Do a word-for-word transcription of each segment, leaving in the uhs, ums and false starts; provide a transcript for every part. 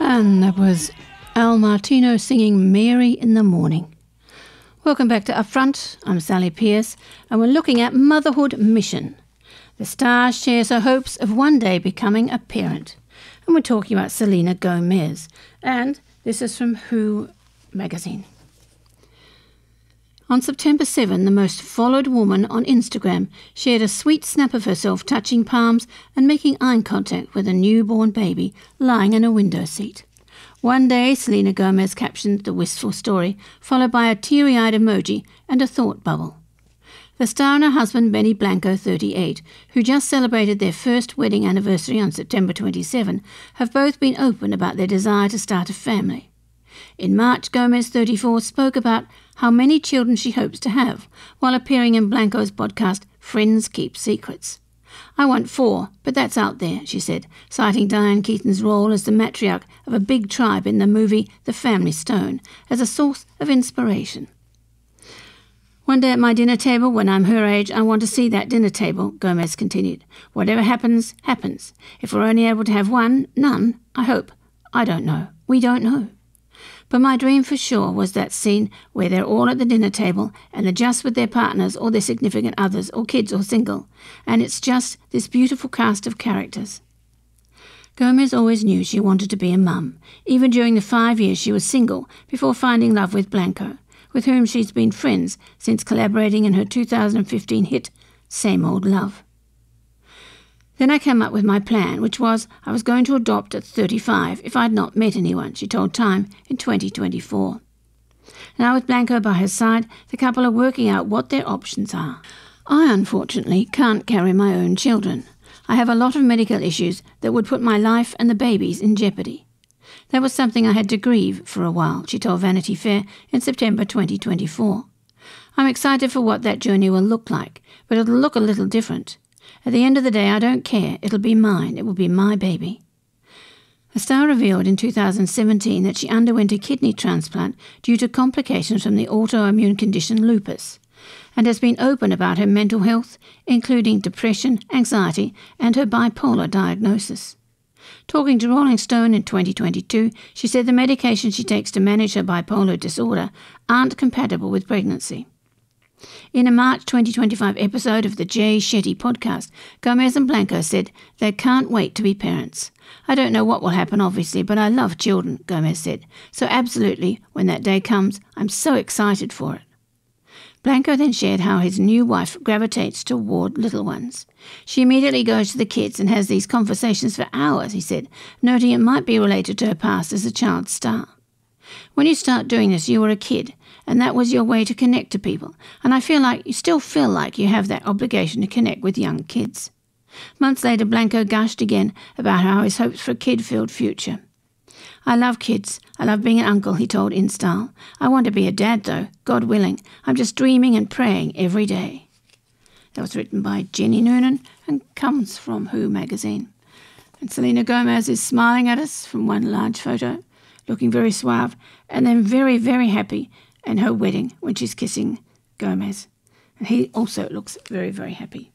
And that was Al Martino singing Mary in the Morning. Welcome back to Upfront. I'm Sally Pierce, and we're looking at Motherhood Mission. The star shares her hopes of one day becoming a parent. And we're talking about Selena Gomez. And this is from Who magazine. On September seventh, the most followed woman on Instagram shared a sweet snap of herself touching palms and making eye contact with a newborn baby lying in a window seat. One day, Selena Gomez captioned the wistful story, followed by a teary-eyed emoji and a thought bubble. The star and her husband, Benny Blanco, thirty-eight, who just celebrated their first wedding anniversary on September twenty-seventh, have both been open about their desire to start a family. In March, Gomez, thirty-four, spoke about how many children she hopes to have, while appearing in Blanco's podcast, Friends Keep Secrets. I want four, but that's out there, she said, citing Diane Keaton's role as the matriarch of a big tribe in the movie The Family Stone as a source of inspiration. One day at my dinner table, when I'm her age, I want to see that dinner table, Gomez continued. Whatever happens, happens. If we're only able to have one, none, I hope. I don't know. We don't know. But my dream for sure was that scene where they're all at the dinner table and they're just with their partners or their significant others or kids or single, and it's just this beautiful cast of characters. Gomez always knew she wanted to be a mum, even during the five years she was single before finding love with Blanco, with whom she's been friends since collaborating in her two thousand fifteen hit Same Old Love. Then I came up with my plan, which was I was going to adopt at thirty-five if I'd not met anyone, she told Time in twenty twenty-four. Now with Blanco by her side, the couple are working out what their options are. I, unfortunately, can't carry my own children. I have a lot of medical issues that would put my life and the babies in jeopardy. That was something I had to grieve for a while, she told Vanity Fair in September twenty twenty-four. I'm excited for what that journey will look like, but it'll look a little different. At the end of the day, I don't care. It'll be mine. It will be my baby. The star revealed in two thousand seventeen that she underwent a kidney transplant due to complications from the autoimmune condition lupus, and has been open about her mental health, including depression, anxiety, and her bipolar diagnosis. Talking to Rolling Stone in twenty twenty-two, she said the medication she takes to manage her bipolar disorder aren't compatible with pregnancy. In a March twenty twenty-five episode of the Jay Shetty podcast, Gomez and Blanco said they can't wait to be parents. I don't know what will happen, obviously, but I love children, Gomez said. So absolutely, when that day comes, I'm so excited for it. Blanco then shared how his new wife gravitates toward little ones. She immediately goes to the kids and has these conversations for hours, he said, noting it might be related to her past as a child star. When you start doing this, you were a kid, and that was your way to connect to people, and I feel like you still feel like you have that obligation to connect with young kids. Months later, Blanco gushed again about how his hopes for a kid-filled future. I love kids. I love being an uncle, he told InStyle. I want to be a dad, though, God willing. I'm just dreaming and praying every day. That was written by Jenny Noonan and comes from Who magazine. And Selena Gomez is smiling at us from one large photo, looking very suave, and then very, very happy in her wedding when she's kissing Gomez. And he also looks very, very happy.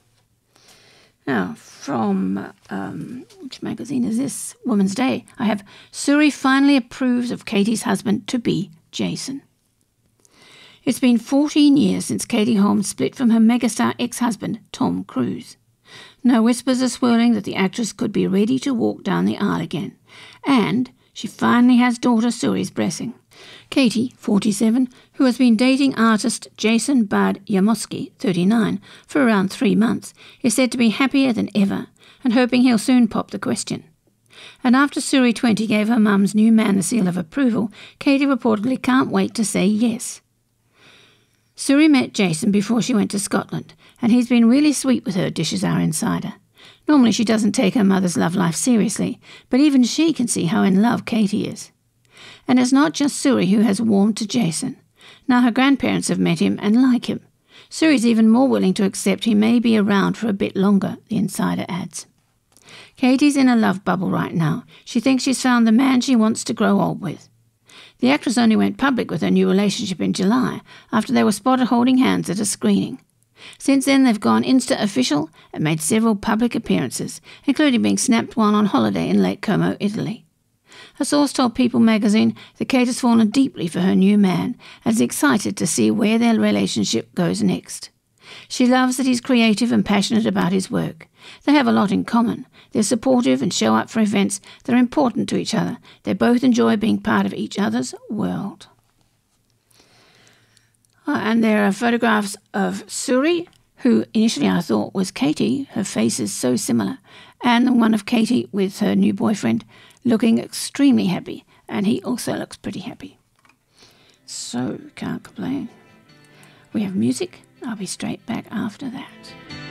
Now, from, um, which magazine is this? Woman's Day. I have Suri finally approves of Katie's husband-to-be, Jason. It's been fourteen years since Katie Holmes split from her megastar ex-husband, Tom Cruise. Now whispers are swirling that the actress could be ready to walk down the aisle again. And she finally has daughter Suri's blessing. Katie, forty-seven, who has been dating artist Jason Bard Yamoski, thirty-nine, for around three months, is said to be happier than ever and hoping he'll soon pop the question. And after Suri, twenty, gave her mum's new man the seal of approval, Katie reportedly can't wait to say yes. Suri met Jason before she went to Scotland, and he's been really sweet with her, dishes our insider. Normally she doesn't take her mother's love life seriously, but even she can see how in love Katie is. And it's not just Suri who has warmed to Jason. Now her grandparents have met him and like him. Suri's even more willing to accept he may be around for a bit longer, the insider adds. Katie's in a love bubble right now. She thinks she's found the man she wants to grow old with. The actress only went public with her new relationship in July after they were spotted holding hands at a screening. Since then they've gone Insta official and made several public appearances, including being snapped while on holiday in Lake Como, Italy. A source told People magazine that Kate has fallen deeply for her new man and is excited to see where their relationship goes next. She loves that he's creative and passionate about his work. They have a lot in common. They're supportive and show up for events that are important to each other. They both enjoy being part of each other's world. Oh, and there are photographs of Suri, who initially I thought was Katie. Her face is so similar. And the one of Katie with her new boyfriend looking extremely happy. And he also looks pretty happy. So, can't complain. We have music. I'll be straight back after that.